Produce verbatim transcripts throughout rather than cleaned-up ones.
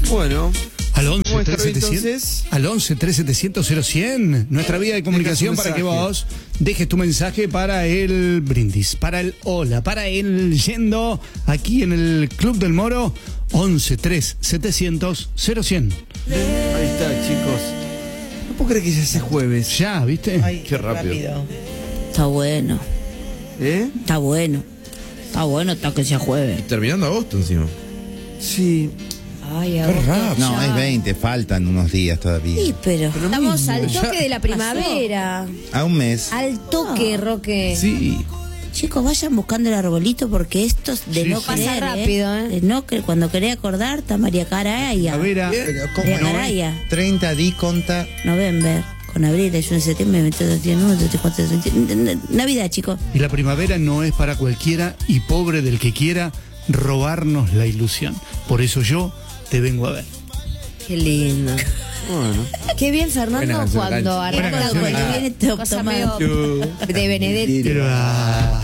Bueno. Al once, ¿Cómo tres, estar hoy, setecientos, entonces? al once, tres, setecientos, cero cien. Nuestra vía de comunicación para que vos dejes tu mensaje para el brindis, para el hola, para el yendo aquí en el Club del Moro. once, tres, setecientos, cero cien. Ahí está, chicos. No puedo creer que ya sea jueves. Ya, ¿viste? Ay, Qué rápido. Está bueno. ¿Eh? Está bueno. Está bueno hasta que sea jueves. Terminando agosto encima. Sí. Ay, No, es veinte, faltan unos días todavía. Sí, pero, Pero Estamos mismo, al ya toque de la primavera. A un mes. Al toque, Roque. Sí. chicos, vayan buscando el arbolito porque estos de Sí, no sí. querer, Pasa rápido, ¿eh? De no que cuando quería acordar está María Caraya. A ver, a- Pero ¿cómo María no? Caraya. treinta di conta. November. Con abril, junio, septiembre, veintidós, veintiuno, veinticuatro, veinticinco. Navidad, chicos. y la primavera no es para cualquiera y pobre del que quiera robarnos la ilusión. Por eso yo te vengo a ver. Qué lindo. Bueno. Qué bien, Buena Fernando, canción, cuando Cancha. arranca Buena la canción. buena. Viene top Cosa tomado. medio de Benedetti. Pero, ah,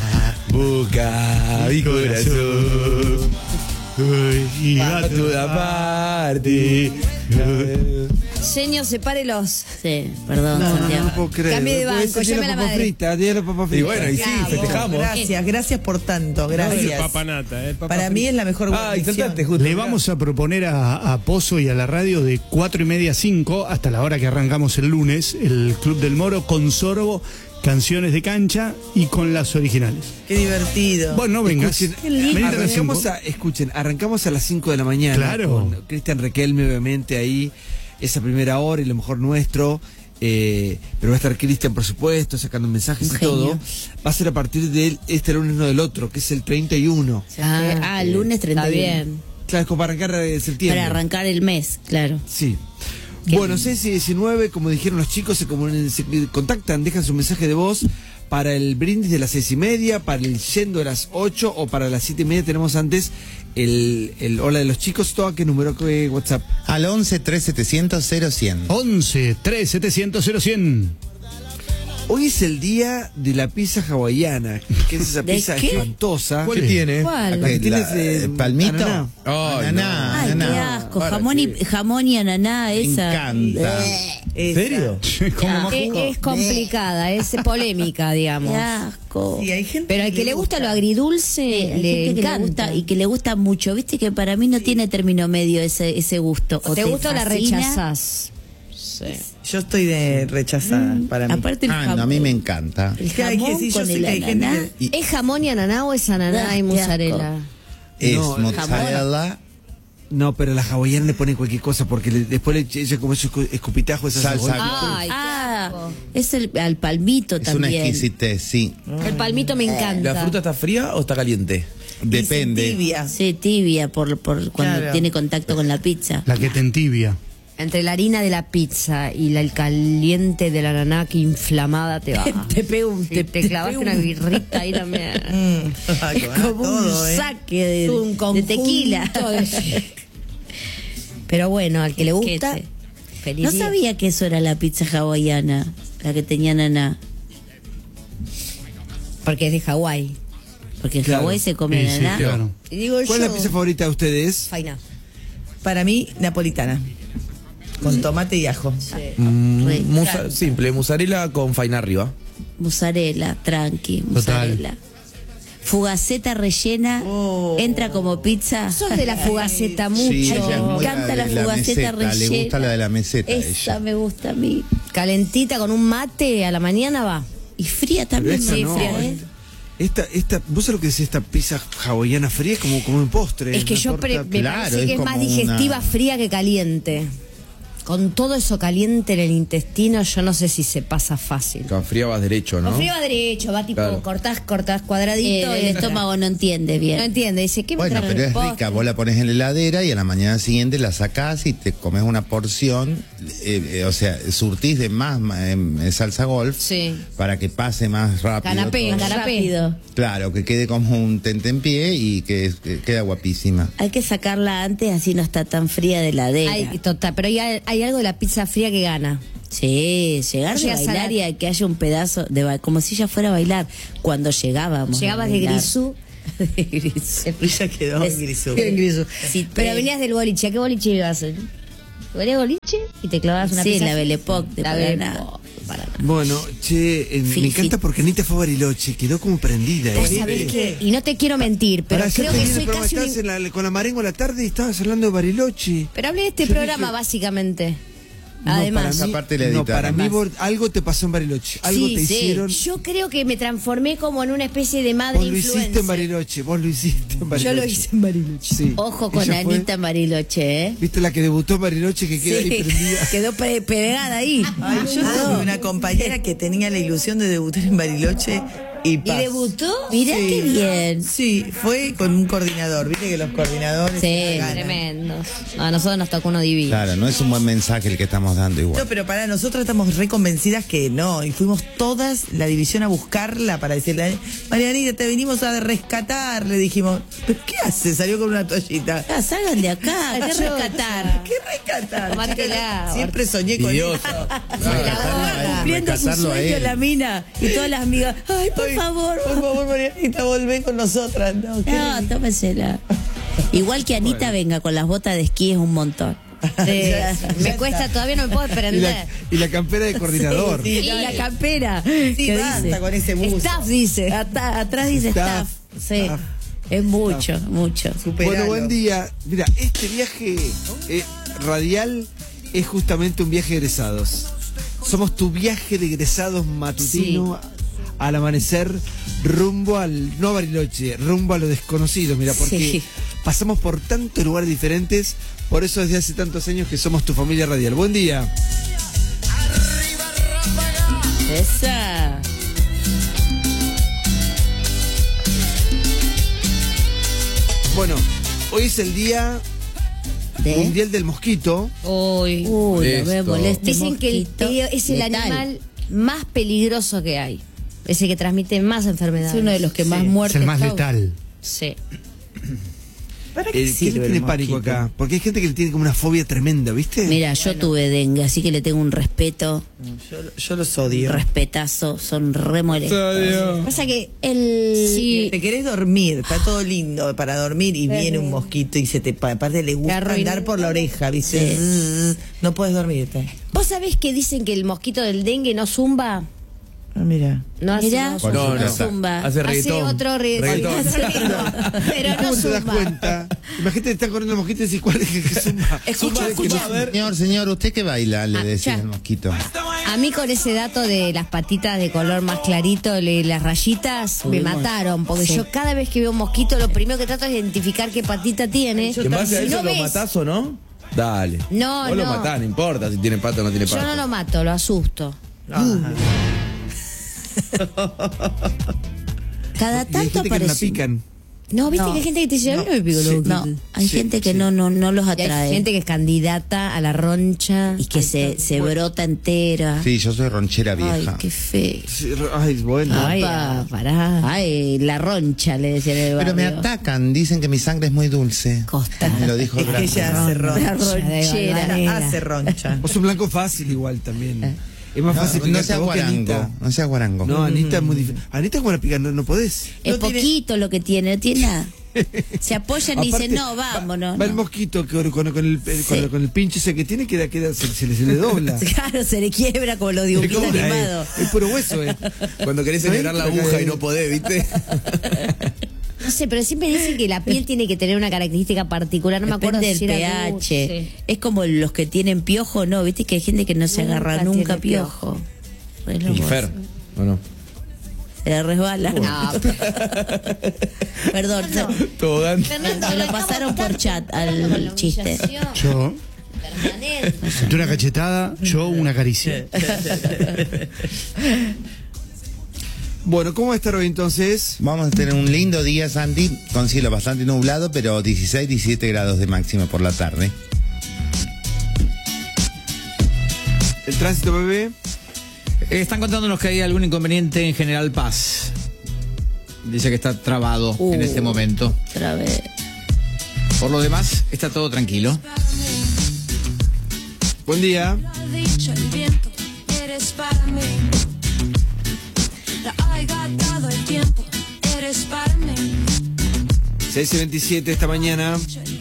Busca mi corazón. y A gato. toda parte. Señor, sepárelos. Sí, perdón, No, Santiago. no puedo creer. Cambie de Después banco, ese día llame a la papa madre. frita, día de la papa frita. Y bueno, y sí, Bravo. festejamos. Gracias, gracias por tanto, gracias. Papanata, ¿eh? Para mí es la mejor Ah, y guarnición. saltaste justo. Le vamos a proponer a, a Pozo y a la radio de cuatro y media a cinco hasta la hora que arrancamos el lunes, el Club del Moro con sorbo, canciones de cancha y con las originales. Qué divertido. Bueno, no vengas. Escuchen, Venite a las arrancamos cinco. a, escuchen, arrancamos a las cinco de la mañana. Claro. Con Cristian Requelme, obviamente, ahí, esa primera hora y lo mejor nuestro. Eh, pero va a estar Cristian, por supuesto, sacando mensajes Un y todo. genio. Va a ser a partir de este lunes, no del otro, que es el treinta y uno. Ah, ah, el lunes treinta y uno. Está bien. Claro, es como para arrancar de septiembre. Para arrancar el mes, claro. Sí. Qué Bueno, lindo. seis y diecinueve, como dijeron los chicos, se, comun- se contactan, dejan su mensaje de voz para el brindis de las seis y media, para el yendo de las ocho o para las siete y media tenemos antes el, el hola de los chicos. ¿Todo a qué número? ¿Qué WhatsApp? Al once, tres, setecientos, cero cien. once, tres, setecientos, cero cien. Hoy es el día de la pizza hawaiana, que es esa ¿De pizza qué? espantosa. ¿Qué tiene? ¿Cuál? La que Eh, tiene la- de eh, palmito. ananá. Ay, Ananá, Ay, qué ananá. asco. ¿Para Jamón y, qué? jamón y ananá, Me esa. encanta. ¿En Esa. serio? ¿Cómo Qué Es, es complicada, es polémica, Qué digamos. asco. Sí, hay gente Pero al que le gusta lo agridulce, Hay le gente que le encanta. gusta y que le gusta mucho. Viste que para mí no tiene término medio ese ese gusto. O ¿Te gusta o la fascina. rechazás? Sí. Yo estoy de rechazada para mí. Aparte el Ah, jamón. no, a mí me encanta. El Es que hay que jamón decir, yo con sé el que hay gente ananá. que- Y ¿Es jamón y ananá o es ananá Ah, y qué mozzarella? es No, mozzarella, No, pero la hawaiana le ponen cualquier cosa porque le- después le, ella como esos escu- escupitajos, esas Salsa. cebolla. Ay, qué Ah, asco. es el al palmito es una también. exquisitez, sí. El palmito me encanta. ¿La fruta está fría o está caliente? Depende. Dice tibia. Sí, tibia por, por cuando Claro. tiene contacto con la pizza. La que te entibia. Entre la harina de la pizza y la, el caliente de la ananá que inflamada te va. Te pega un- Sí, te- te, te clavaste pega una un- birrita ahí también. Mm. Ay, Es con como todo, un ¿eh? saque de, Un de conjunto tequila. de- Pero bueno, al que le gusta, Quete. feliz No día. sabía que eso era la pizza hawaiana, la que tenía naná. Porque es de Hawái. Porque en Claro. Hawái se come Sí, sí, naná. claro. Y digo ¿Cuál yo, es la pizza favorita de ustedes? Faina. Para mí, napolitana. Con tomate y ajo. Mm, Re- musa- simple, mozzarella con faina arriba. Mozzarella, tranqui, Total. mozzarella. Fugaceta rellena, Oh. entra como pizza. Sos de la fugaceta mucho. Sí, Ay, ella es me muy encanta la de fugaceta meseta, le rellena. gusta la de la meseta. Esa ella. me gusta a mí. Calentita con un mate a la mañana va. Y fría también, Pero esa sí, no, fría, ¿eh? esta- Esta, esta, ¿vos sabés lo que es esta pizza hawaiana fría? Es como, como un postre. Es que una yo pre- torta- me claro, parece es que es más como digestiva una- fría que caliente. Con todo eso caliente en el intestino, yo no sé si se pasa fácil. Con fría vas derecho, ¿no? Con frío va derecho, va tipo, Claro. cortás, cortás cuadradito. Eh, y el estómago no entiende bien. no entiende, dice, ¿qué me Bueno, traen pero el es postre? rica. Vos la pones en la heladera y a la mañana siguiente la sacás y te comes una porción, eh, eh, o sea, surtís de más ma- em, eh, salsa golf Sí. para que pase más rápido. Canapé, todo. Más canapé. rápido. Claro, que quede como un tentempié y que, que queda guapísima. Hay que sacarla antes, así no está tan fría de heladera. Hay, total, pero hay, hay algo de la pizza fría que gana. Sí, llegar de Llegas a bailar la- y a que haya un pedazo de ba- como si ella fuera a bailar. Cuando llegábamos. Llegabas a de bailar. Grisú De Grisú. Ella quedó en Grisú. En Grisú. Sí, Pero te- venías del boliche. ¿A qué boliche ibas? ¿Venías boliche? Y te clavabas una Sí, pizza. la Belle Époque de La Paraná. Belle Époque de Paraná. Bueno, che, eh, Fi- me encanta fi- porque Anita fue a Bariloche, quedó como prendida. Vos ¿eh? sabés que, y no te quiero mentir, pero Ahora, creo ayer que terminé el soy programa, casi estabas una... en la- con la Marengo a la tarde y estabas hablando de Bariloche. Pero hablé de este Yo programa, dije- básicamente. No, Además. para mí, Aparte la no, editaron. para mí vos- algo te pasó en Bariloche, algo Sí, te sí. hicieron. Yo creo que me transformé como en una especie de madre Vos lo hiciste en influencer. Bariloche, vos lo hiciste en Bariloche. Yo lo hice en Bariloche. Sí. Ojo con Ella fue- Anita en Bariloche, ¿eh? ¿Viste la que debutó en Bariloche que queda ahí prendida? Quedó pe- pegada ahí. Ay, yo tuve una compañera que tenía la ilusión de debutar en Bariloche y ¿Y paz. debutó? Mirá qué bien. Sí, fue con un coordinador. Viste que los coordinadores. Sí, se ganan. tremendos. A nosotros nos tocó uno divino. Claro, no es un buen mensaje el que estamos dando igual. No, pero para nosotros estamos reconvencidas que no. Y fuimos todas la división a buscarla para decirle, Marianita, te venimos a rescatar. Le dijimos, ¿pero qué hace? Salió con una toallita. Ah, salgan de acá, hay que rescatar. ¿Qué rescatar? Tomátela. Siempre soñé con Idiosa. ella. Cumpliendo su rescatarlo a sueño él. la mina. Y todas las amigas, ay, por Ay, favor. Por favor, Marianita, volvé con nosotras. No, ¿qué? No, tómesela. Igual que Anita venga con las botas de esquí es un montón. Sí, Ya- me ya cuesta, está. todavía no me puedo Y prender. la, y la campera de coordinador. Sí, Y la campera. Sí, ¿qué basta dice? con ese buzo. Staff dice. Ata- atrás dice Staff. staff. Sí. Staff. Es mucho, mucho. Superalo. Bueno, buen día. Mira, este viaje eh, radial es justamente un viaje de egresados. Somos tu viaje de egresados matutino al amanecer rumbo al, no a Bariloche, rumbo a lo desconocido. Mira, porque Sí. pasamos por tantos lugares diferentes, por eso desde hace tantos años que somos tu familia radial. Buen día. Esa. Bueno, hoy es el día ¿De? mundial del mosquito. Uy. Uy, lo Listo. ve moleste. Dicen que el mosquito tío es el letal. animal más peligroso que hay. Es el que transmite más enfermedades. Es uno de los que más Sí. Es muertes el más causa. letal. Sí. ¿Para Eh, ¿Quién sirve el tiene pánico mosquito? acá? Porque hay gente que le tiene como una fobia tremenda, ¿viste? Mira, yo tuve dengue, así que le tengo un respeto, Yo, yo los odio. respetazo, son re molestos. Pasa que el... Sí, Te querés dormir, está todo lindo para dormir y viene un mosquito y se te pa- aparte le gusta arruina. andar por la oreja, ¿viste? Zzz, No puedes dormirte. ¿Vos sabés que dicen que el mosquito del dengue no zumba? Ah, mira. No hace Mirá. no Por No, no. Zumba. Hace Hace reggaetón. otro re- Reggaetón. hace reggaetón, pero ¿Y no cómo te das zumba. cuenta? Imagínate que están corriendo mosquitos y decís cuál es el que zumba. Escucha, Zumba, escucha. que no- A ver. Señor, señor, ¿usted qué baila? Le Ah, decía ya. el mosquito. A mí con ese dato de las patitas de color más clarito, le- las rayitas, me mataron. Porque yo cada vez que veo un mosquito, lo primero que trato es identificar qué patita tiene. En base a Si eso no lo ves- matás o no? Dale. No, Vos lo no. matás, no importa si tiene pato o no tiene pato. Yo no lo mato, lo asusto. Cada Y hay tanto gente que no la aparece. pican. No, viste No. que hay gente que te dice, a mí no me pico los No, mosquitos. hay Sí, gente que sí. no, no, no los Y atrae. hay gente que es candidata a la roncha. y que se, se brota entera. Sí, yo soy ronchera Ay, vieja. qué feo. Sí, Ay, bueno. Ay, Apa. pará. Ay, la roncha, le decían en el Pero me barrio. atacan, dicen que mi sangre es muy dulce. Costa. Me lo dijo Es que Gracia. ella hace La roncha. ronchera. Ella hace roncha. Vos sos un blanco fácil igual también. Es más No, fácil no picarte seas a vos que guarango, Anita. no seas guarango. No, Anita es muy difícil. Anita, ¿cómo la pican? No, no podés. Es No tiene- poquito lo que tiene, no tiene nada. Se apoyan y Aparte, dicen, no, vámonos. Va el no. mosquito que con, con el, el- con, Sí. el, con el pinche ese que tiene, queda, queda, se, se le, se le dobla. Claro, se le quiebra como los Es dibujitos como una- animados. Es puro hueso, eh. Cuando querés ¿No hay? celebrar la Pero aguja que- y no podés, ¿viste? No sé, pero siempre dicen que la piel tiene que tener una característica particular. No me acuerdo Depende si del era pH. dulce. Es como los que tienen piojo, ¿no? Viste que hay gente que no se Nunca agarra tiene nunca piojo. piojo. Re Y loco. Fer, ¿o no? Se le resbala. No, Perdón, se- Tobogán. me lo pasaron por chat al chiste. Yo, de una cachetada, yo una caricia. Bueno, ¿cómo va a estar hoy entonces? Vamos a tener un lindo día, Santi, con cielo bastante nublado, pero dieciséis, diecisiete grados de máxima por la tarde. ¿El tránsito, bebé? Eh, Están contándonos que hay algún inconveniente en General Paz. Dice que está trabado Uh. en este momento. Otra vez. Por lo demás, está todo tranquilo. Buen día. Ha dicho el viento, eres para mí. La ha gastado el tiempo, eres para mí. seis y veintisiete esta mañana.